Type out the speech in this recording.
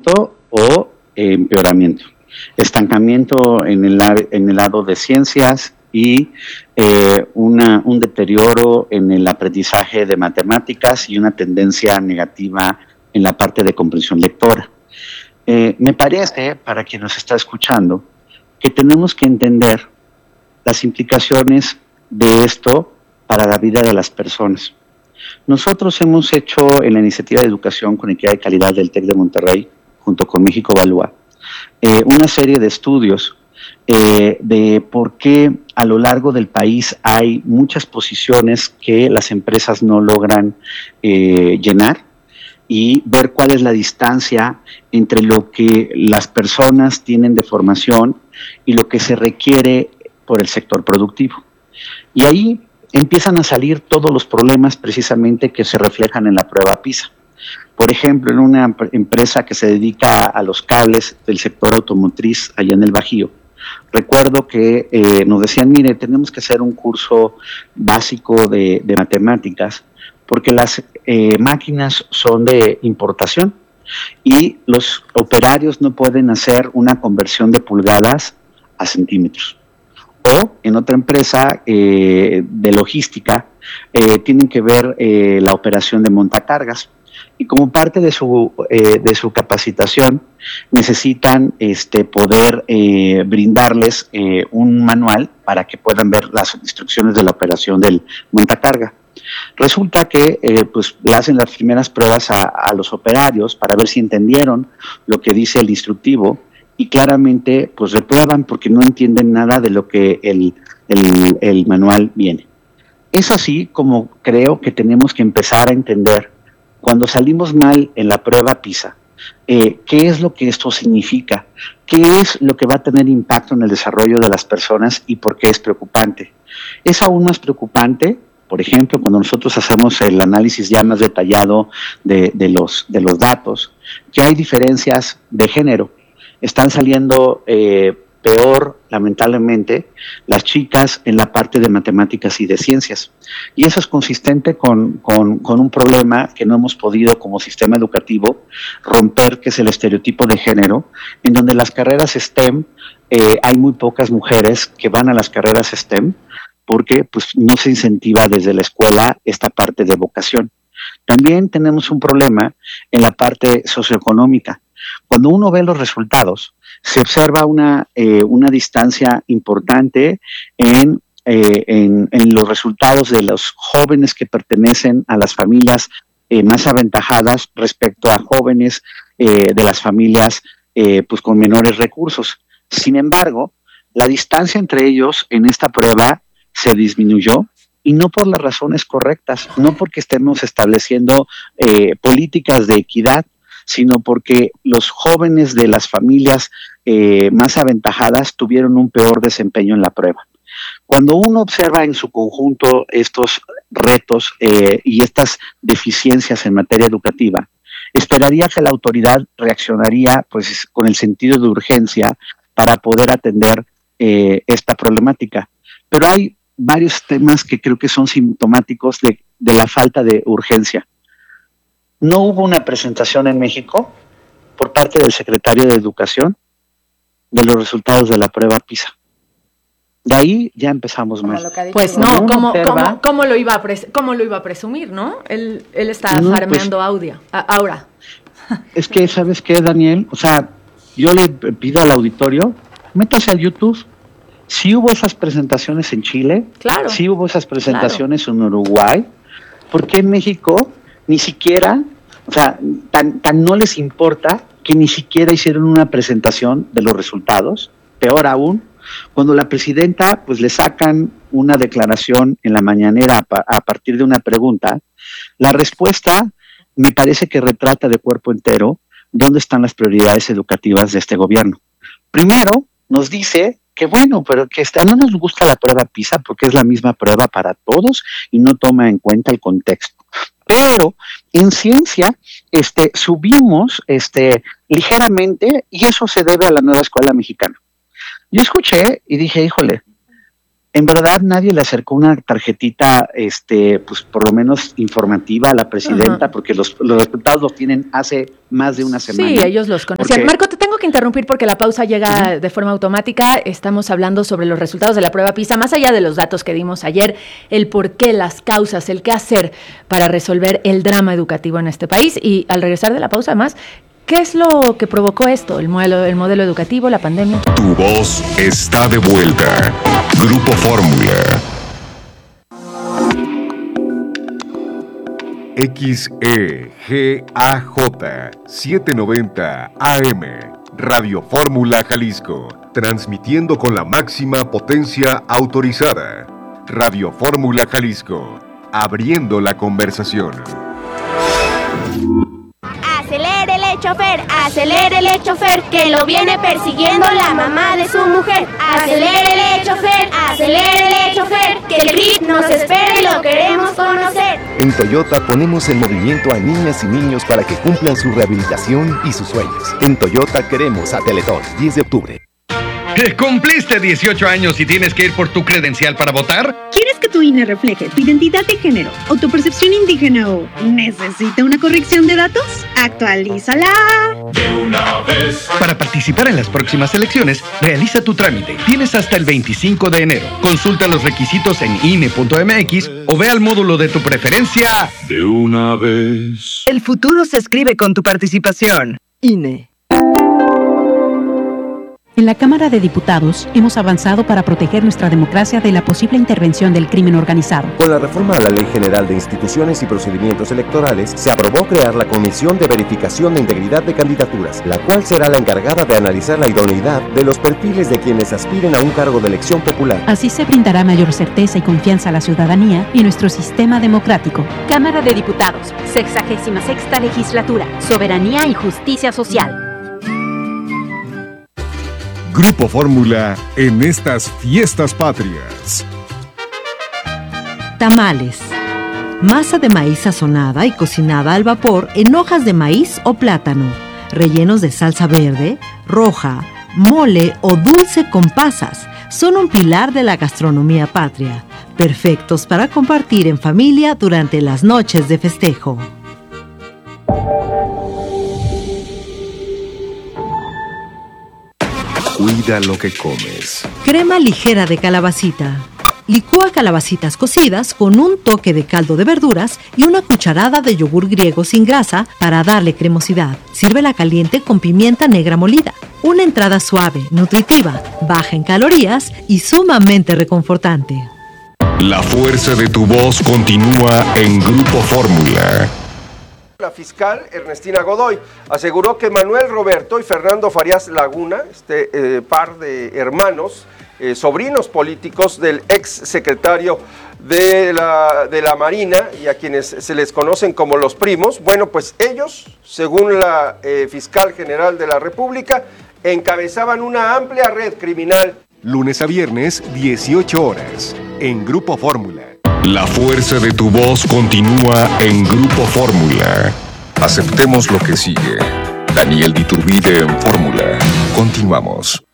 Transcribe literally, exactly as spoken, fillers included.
estancamiento o eh, empeoramiento. Estancamiento en el, en el lado de ciencias y eh, una, un deterioro en el aprendizaje de matemáticas y una tendencia negativa en la parte de comprensión lectora. Eh, me parece, para quien nos está escuchando, que tenemos que entender las implicaciones de esto para la vida de las personas. Nosotros hemos hecho en la iniciativa de educación con equidad y calidad del TEC de Monterrey, junto con México Evalúa, eh, una serie de estudios eh, de por qué a lo largo del país hay muchas posiciones que las empresas no logran eh, llenar, y ver cuál es la distancia entre lo que las personas tienen de formación y lo que se requiere por el sector productivo. Y ahí empiezan a salir todos los problemas precisamente que se reflejan en la prueba PISA. Por ejemplo, en una empresa que se dedica a los cables del sector automotriz allá en el Bajío, recuerdo que eh, nos decían, mire, tenemos que hacer un curso básico de, de matemáticas, porque las eh, máquinas son de importación y los operarios no pueden hacer una conversión de pulgadas a centímetros. O en otra empresa eh, de logística eh, tienen que ver eh, la operación de montacargas, y como parte de su, eh, de su capacitación necesitan este, poder eh, brindarles eh, un manual para que puedan ver las instrucciones de la operación del montacarga. Resulta que eh, pues, le hacen las primeras pruebas a, a los operarios para ver si entendieron lo que dice el instructivo, y claramente pues reprueban porque no entienden nada de lo que el, el, el manual viene. Es así como creo que tenemos que empezar a entender cuando salimos mal en la prueba PISA, eh, qué es lo que esto significa, qué es lo que va a tener impacto en el desarrollo de las personas y por qué es preocupante. Es aún más preocupante, por ejemplo, cuando nosotros hacemos el análisis ya más detallado de, de, los, de los datos, que hay diferencias de género. Están saliendo eh, peor, lamentablemente, las chicas en la parte de matemáticas y de ciencias. Y eso es consistente con, con, con un problema que no hemos podido como sistema educativo romper, que es el estereotipo de género, en donde las carreras STEM, eh, hay muy pocas mujeres que van a las carreras STEM, porque pues, no se incentiva desde la escuela esta parte de vocación. También tenemos un problema en la parte socioeconómica. Cuando uno ve los resultados, se observa una, eh, una distancia importante en, eh, en, en los resultados de los jóvenes que pertenecen a las familias eh, más aventajadas respecto a jóvenes eh, de las familias eh, pues con menores recursos. Sin embargo, la distancia entre ellos en esta prueba se disminuyó, y no por las razones correctas, no porque estemos estableciendo eh, políticas de equidad, sino porque los jóvenes de las familias eh, más aventajadas tuvieron un peor desempeño en la prueba. Cuando uno observa en su conjunto estos retos eh, y estas deficiencias en materia educativa, esperaría que la autoridad reaccionaría pues, con el sentido de urgencia para poder atender eh, esta problemática. Pero hay varios temas que creo que son sintomáticos de, de la falta de urgencia. No hubo una presentación en México por parte del secretario de Educación de los resultados de la prueba PISA. De ahí ya empezamos mal. Pues no, ¿cómo, ¿cómo, cómo, lo iba a pres- ¿cómo lo iba a presumir, no? Él, él está no, farmeando pues, audio, a, ahora. Es que, ¿sabes qué, Daniel? O sea, yo le pido al auditorio, métase al YouTube. Sí hubo esas presentaciones en Chile, claro, sí hubo esas presentaciones claro. en Uruguay. ¿Por qué en México ni siquiera, o sea, tan, tan no les importa que ni siquiera hicieron una presentación de los resultados? Peor aún, cuando la presidenta pues le sacan una declaración en la mañanera a partir de una pregunta, la respuesta me parece que retrata de cuerpo entero dónde están las prioridades educativas de este gobierno. Primero, nos dice que bueno, pero que está, no nos gusta la prueba PISA porque es la misma prueba para todos y no toma en cuenta el contexto. Pero en ciencia este, subimos este, ligeramente, y eso se debe a la nueva escuela mexicana. Yo escuché y dije, híjole, en verdad nadie le acercó una tarjetita, este, pues por lo menos informativa a la presidenta, uh-huh. porque los, los resultados los tienen hace más de una semana. Sí, ellos los conocían. Porque... Marco, te tengo que interrumpir porque la pausa llega uh-huh. de forma automática. Estamos hablando sobre los resultados de la prueba PISA, más allá de los datos que dimos ayer, el por qué, las causas, el qué hacer para resolver el drama educativo en este país. Y al regresar de la pausa, además, ¿qué es lo que provocó esto? ¿El modelo, el modelo educativo, la pandemia? Tu voz está de vuelta. Grupo Fórmula. X E G A J setecientos noventa A M. Radio Fórmula Jalisco. Transmitiendo con la máxima potencia autorizada. Radio Fórmula Jalisco. Abriendo la conversación. Acelérele, chofer, acelérele, chofer, que lo viene persiguiendo la mamá de su mujer. Acelérele, chofer, acelérele, chofer, que el G R I P nos espera y lo queremos conocer. En Toyota ponemos en movimiento a niñas y niños para que cumplan su rehabilitación y sus sueños. En Toyota queremos a Teletón, diez de octubre. ¿Cumpliste dieciocho años y tienes que ir por tu credencial para votar? ¿Quieres que tu I N E refleje tu identidad de género o tu percepción indígena o necesita una corrección de datos? ¡Actualízala! De una vez. Para participar en las próximas elecciones, realiza tu trámite. Tienes hasta el veinticinco de enero. Consulta los requisitos en I N E punto M X o ve al módulo de tu preferencia. De una vez. El futuro se escribe con tu participación. I N E. En la Cámara de Diputados hemos avanzado para proteger nuestra democracia de la posible intervención del crimen organizado. Con la reforma a la Ley General de Instituciones y Procedimientos Electorales, se aprobó crear la Comisión de Verificación de Integridad de Candidaturas, la cual será la encargada de analizar la idoneidad de los perfiles de quienes aspiren a un cargo de elección popular. Así se brindará mayor certeza y confianza a la ciudadanía y nuestro sistema democrático. Cámara de Diputados, sexagésima sexta legislatura, soberanía y justicia social. Grupo Fórmula en estas fiestas patrias. Tamales. Masa de maíz sazonada y cocinada al vapor en hojas de maíz o plátano, rellenos de salsa verde, roja, mole o dulce con pasas. Son un pilar de la gastronomía patria, perfectos para compartir en familia durante las noches de festejo. Cuida lo que comes. Crema ligera de calabacita. Licúa calabacitas cocidas con un toque de caldo de verduras y una cucharada de yogur griego sin grasa para darle cremosidad. Sírvela caliente con pimienta negra molida. Una entrada suave, nutritiva, baja en calorías y sumamente reconfortante. La fuerza de tu voz continúa en Grupo Fórmula. La fiscal Ernestina Godoy aseguró que Manuel Roberto y Fernando Farías Laguna, este eh, par de hermanos, eh, sobrinos políticos del ex secretario de la, de la Marina y a quienes se les conocen como los primos, bueno, pues ellos, según la eh, fiscal general de la República, encabezaban una amplia red criminal. Lunes a viernes, dieciocho horas, en Grupo Fórmula. La fuerza de tu voz continúa en Grupo Fórmula. Aceptemos lo que sigue. Daniel Diturbide en Fórmula. Continuamos.